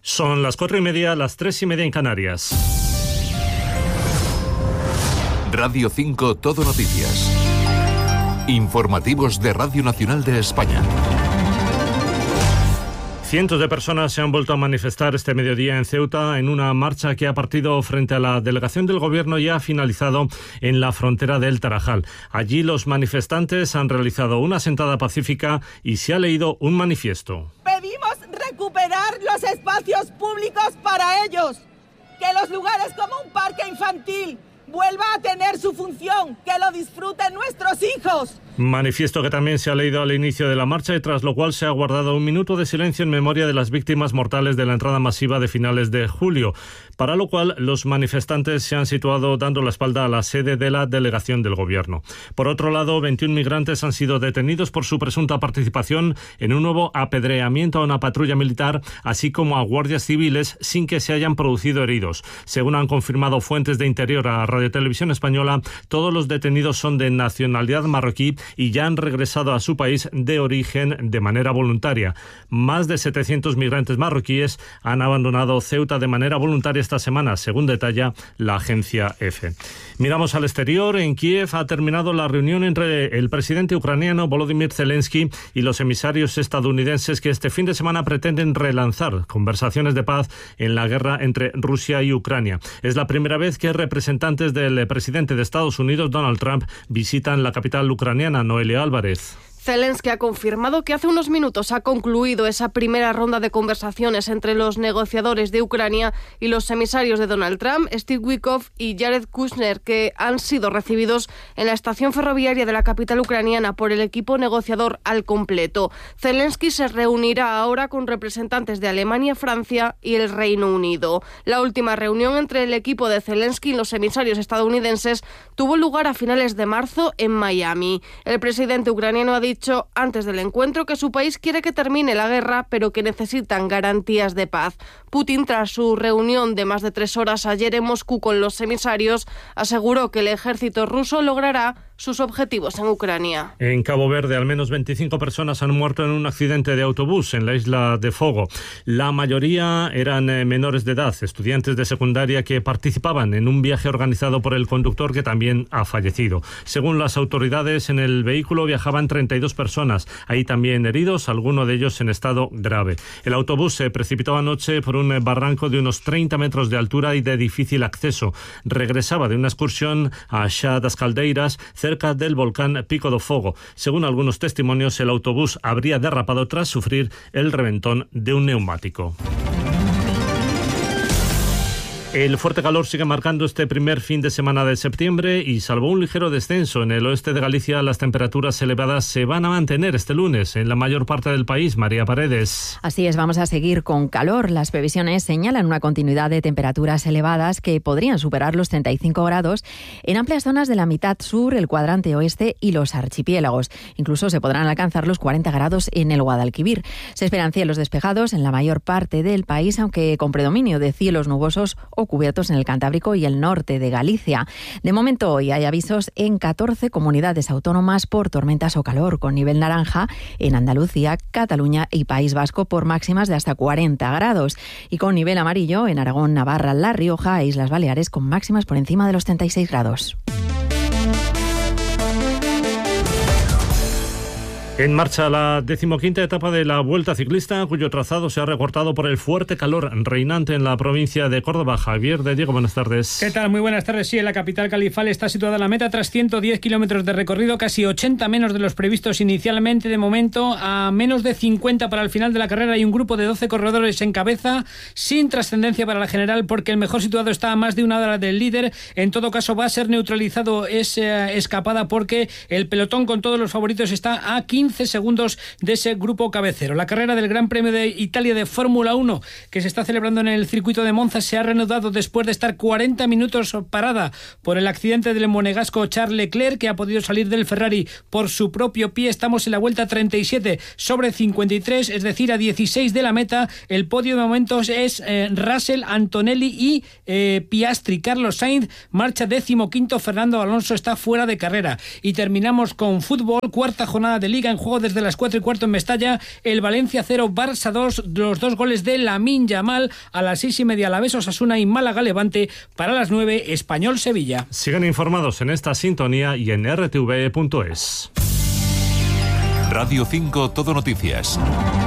Son las 4:30, las 3:30 en Canarias. Radio 5 Todo Noticias. Informativos de Radio Nacional de España. Cientos de personas se han vuelto a manifestar este mediodía en Ceuta en una marcha que ha partido frente a la delegación del Gobierno y ha finalizado en la frontera del Tarajal. Allí los manifestantes han realizado una sentada pacífica y se ha leído un manifiesto. Pedimos recuperar los espacios públicos para ellos, que los lugares como un parque infantil vuelva a tener su función, que lo disfruten nuestros hijos. Manifiesto que también se ha leído al inicio de la marcha y tras lo cual se ha guardado un minuto de silencio en memoria de las víctimas mortales de la entrada masiva de finales de julio, para lo cual los manifestantes se han situado dando la espalda a la sede de la delegación del Gobierno. Por otro lado, 21 migrantes han sido detenidos por su presunta participación en un nuevo apedreamiento a una patrulla militar, así como a guardias civiles, sin que se hayan producido heridos. Según han confirmado fuentes de Interior a Radio Televisión Española, todos los detenidos son de nacionalidad marroquí y ya han regresado a su país de origen de manera voluntaria. Más de 700 migrantes marroquíes han abandonado Ceuta de manera voluntaria esta semana, según detalla la agencia EFE. Miramos al exterior. En Kiev ha terminado la reunión entre el presidente ucraniano Volodymyr Zelensky y los emisarios estadounidenses que este fin de semana pretenden relanzar conversaciones de paz en la guerra entre Rusia y Ucrania. Es la primera vez que representantes del presidente de Estados Unidos, Donald Trump, visitan la capital ucraniana. Noelia Álvarez. Zelensky ha confirmado que hace unos minutos ha concluido esa primera ronda de conversaciones entre los negociadores de Ucrania y los emisarios de Donald Trump, Steve Witkoff y Jared Kushner, que han sido recibidos en la estación ferroviaria de la capital ucraniana por el equipo negociador al completo. Zelensky se reunirá ahora con representantes de Alemania, Francia y el Reino Unido. La última reunión entre el equipo de Zelensky y los emisarios estadounidenses tuvo lugar a finales de marzo en Miami. El presidente ucraniano ha dicho antes del encuentro que su país quiere que termine la guerra, pero que necesitan garantías de paz. Putin, tras su reunión de más de 3 horas ayer en Moscú con los emisarios, aseguró que el ejército ruso logrará sus objetivos en Ucrania. En Cabo Verde, al menos 25 personas han muerto en un accidente de autobús en la isla de Fogo. La mayoría eran menores de edad, estudiantes de secundaria que participaban en un viaje organizado por el conductor, que también ha fallecido. Según las autoridades, en el vehículo viajaban 32 personas. Hay también heridos, algunos de ellos en estado grave. El autobús se precipitó anoche por un barranco de unos 30 metros de altura y de difícil acceso. Regresaba de una excursión a Xá das Caldeiras, cerca del volcán Pico do Fogo. Según algunos testimonios, el autobús habría derrapado tras sufrir el reventón de un neumático. El fuerte calor sigue marcando este primer fin de semana de septiembre y salvo un ligero descenso en el oeste de Galicia, las temperaturas elevadas se van a mantener este lunes en la mayor parte del país. María Paredes. Así es, vamos a seguir con calor. Las previsiones señalan una continuidad de temperaturas elevadas que podrían superar los 35 grados en amplias zonas de la mitad sur, el cuadrante oeste y los archipiélagos. Incluso se podrán alcanzar los 40 grados en el Guadalquivir. Se esperan cielos despejados en la mayor parte del país, aunque con predominio de cielos nubosos o cubiertos en el Cantábrico y el norte de Galicia. De momento hoy hay avisos en 14 comunidades autónomas por tormentas o calor, con nivel naranja en Andalucía, Cataluña y País Vasco por máximas de hasta 40 grados y con nivel amarillo en Aragón, Navarra, La Rioja e Islas Baleares con máximas por encima de los 36 grados. En marcha la 15ª etapa de la Vuelta Ciclista, cuyo trazado se ha recortado por el fuerte calor reinante en la provincia de Córdoba. Javier de Diego, buenas tardes. ¿Qué tal? Muy buenas tardes. Sí, en la capital califal está situada la meta tras 110 kilómetros de recorrido, casi 80 menos de los previstos inicialmente. De momento, a menos de 50 para el final de la carrera, hay un grupo de 12 corredores en cabeza, sin trascendencia para la general, porque el mejor situado está a más de una hora del líder. En todo caso, va a ser neutralizado esa escapada porque el pelotón con todos los favoritos está a 15 segundos de ese grupo cabecero. La carrera del Gran Premio de Italia de Fórmula 1, que se está celebrando en el circuito de Monza, se ha reanudado después de estar 40 minutos parada por el accidente del monegasco Charles Leclerc, que ha podido salir del Ferrari por su propio pie. Estamos en la vuelta 37 sobre 53, es decir, a 16 de la meta. El podio de momentos es Russell, Antonelli y Piastri. Carlos Sainz marcha 15º, Fernando Alonso está fuera de carrera. Y terminamos con fútbol, cuarta jornada de Liga en juego desde las 4:15 en Mestalla. El Valencia 0, Barça 2, los 2 goles de Lamine Yamal. A las 6:30 Alavés Osasuna y Málaga Levante. Para las 9 Español Sevilla. Sigan informados en esta sintonía y en rtv.es. Radio 5 Todo Noticias.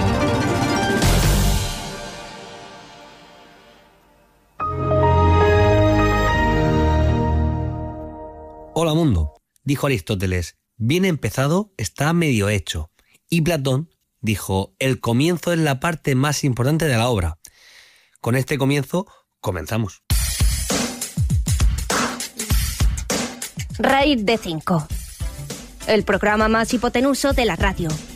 Hola mundo, dijo Aristóteles, bien empezado está medio hecho. Y Platón dijo, el comienzo es la parte más importante de la obra. Con este comienzo, comenzamos. Raíz de 5. El programa más hipotenuso de la radio.